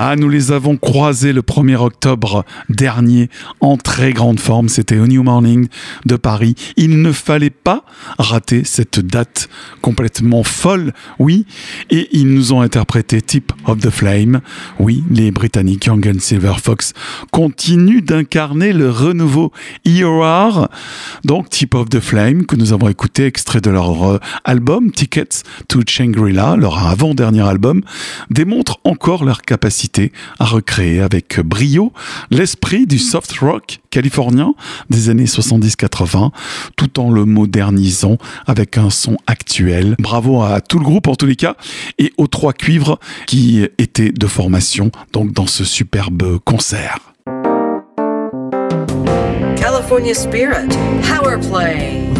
Ah, nous les avons croisés le 1er octobre dernier en très grande forme. C'était au New Morning de Paris. Il ne fallait pas rater cette date complètement folle, oui. Et ils nous ont interprété Tip of the Flame. Oui, les Britanniques Young and Silver Fox continuent d'incarner le renouveau EOR. Donc Tip of the Flame, que nous avons écouté, extrait de leur album Tickets to Shangri-La, leur avant-dernier album, démontre encore leur capacité à recréer avec brio l'esprit du soft rock californien des années 70-80, tout en le modernisant avec un son actuel. Bravo à tout le groupe en tous les cas, et aux 3 cuivres qui étaient de formation donc dans ce superbe concert. California Spirit, Power Play.